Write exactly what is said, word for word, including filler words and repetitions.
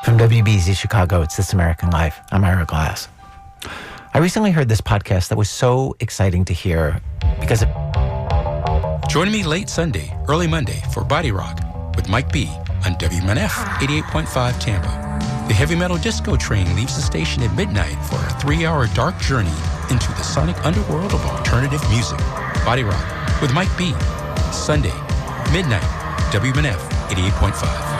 From W B Z Chicago, it's This American Life. I'm Ira Glass. I recently heard this podcast that was so exciting to hear because it... Join me late Sunday, early Monday for Body Rock with Mike B on W M N F eighty-eight point five Tampa. The heavy metal disco train leaves the station at midnight for a three-hour dark journey into the sonic underworld of alternative music. Body Rock with Mike B. Sunday, midnight, W M N F eighty-eight point five.